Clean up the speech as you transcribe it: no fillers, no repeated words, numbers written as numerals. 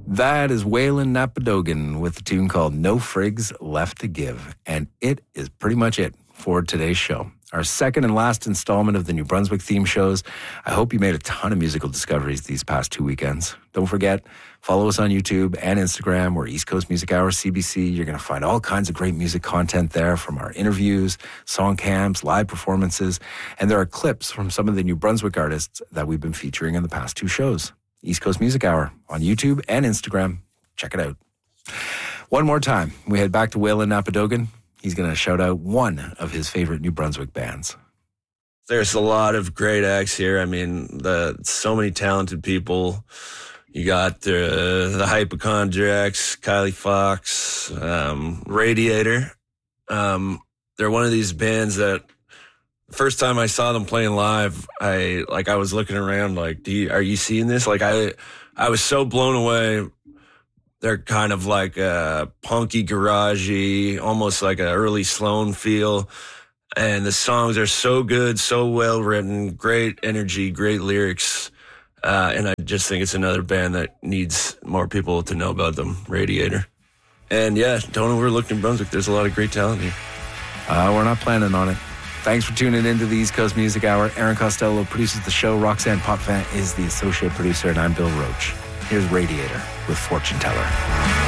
That is Waylon Napadogan with a tune called No Frigs Left to Give. And it is pretty much it for today's show. Our second and last installment of the New Brunswick theme shows. I hope you made a ton of musical discoveries these past 2 weekends. Don't forget, follow us on YouTube and Instagram. We're East Coast Music Hour CBC. You're going to find all kinds of great music content there, from our interviews, song camps, live performances. And there are clips from some of the New Brunswick artists that we've been featuring in the past 2 shows. East Coast Music Hour on YouTube and Instagram. Check it out. One more time, we head back to Waylon Napadogan. He's going to shout out one of his favorite New Brunswick bands. There's a lot of great acts here. I mean, so many talented people. You got the Hypochondriacs, Kylie Fox, Radiator. They're one of these bands that first time I saw them playing live, I was looking around like, are you seeing this? Like I was so blown away. They're kind of like a punky, garagey, almost like an early Sloan feel. And the songs are so good, so well written, great energy, great lyrics. And I just think it's another band that needs more people to know about them, Radiator. And yeah, don't overlook New Brunswick. There's a lot of great talent here. We're not planning on it. Thanks for tuning into the East Coast Music Hour. Aaron Costello produces the show. Roxanne Potvin is the associate producer, and I'm Bill Roach. Here's Radiator with Fortune Teller.